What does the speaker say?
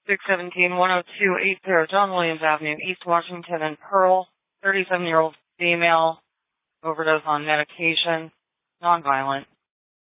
617-10280 John Williams Avenue, East Washington and Pearl. 37-year-old female, overdose on medication, nonviolent.